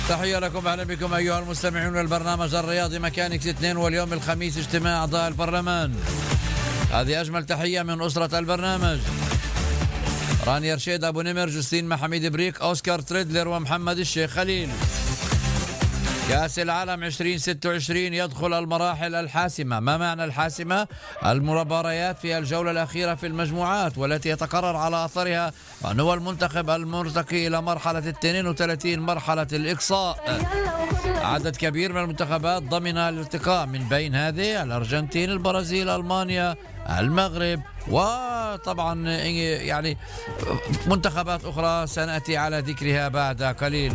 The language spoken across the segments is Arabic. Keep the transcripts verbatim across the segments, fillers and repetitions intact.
تحية لكم، أهلا بكم أيها المستمعون البرنامج الرياضي ميكانيكس اثنين، واليوم الخميس اجتماع أعضاء البرلمان. هذه أجمل تحية من أسرة البرنامج: رانيا رشيد، أبو نمر، جوستين محمد بريك، أوسكار تريدلر، ومحمد الشيخ خليل. كأس العالم عشرين ستة وعشرين يدخل المراحل الحاسمة. ما معنى الحاسمة؟ المباريات في الجولة الأخيرة في المجموعات، والتي يتقرر على أثرها من هو المنتخب المرتقي إلى مرحلة اثنين وثلاثين، مرحلة الإقصاء. عدد كبير من المنتخبات ضمن الالتقاء، من بين هذه الأرجنتين، البرازيل، ألمانيا، المغرب، وطبعا يعني منتخبات أخرى سنأتي على ذكرها بعد قليل.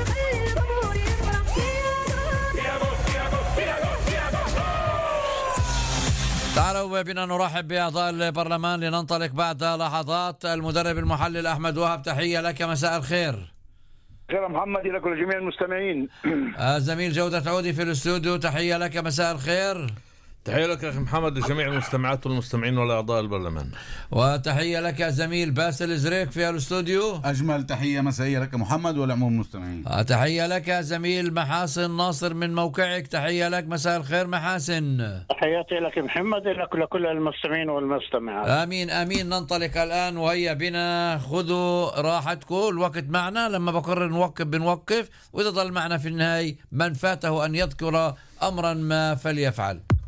تعالوا بنا نرحب بأعضاء البرلمان لننطلق بعد لحظات. المدرب المحلل أحمد وهب، تحية لك، مساء الخير. خير محمد لك ولجميع المستمعين. زميل جودة عودي في الاستوديو، تحية لك، مساء الخير. تحية لك أخي محمد لجميع المستمعات والمستمعين والأعضاء البرلمان. وتحية لك زميل باسل زريك في الاستوديو. أجمل تحية مسائية لك محمد والعموم المستمعين. تحية لك زميل محاسن ناصر من موقعك، تحية لك، مساء الخير محاسن. تحياتي لك محمد لك لكل المستمعين والمستمعات. آمين آمين. ننطلق الآن، وهيا بنا خذوا راحتكم، الوقت معنا، لما بقرر نوقف بنوقف، وإذا ضل معنا في النهاية من فاته أن يذكر أمرا ما فليفعل.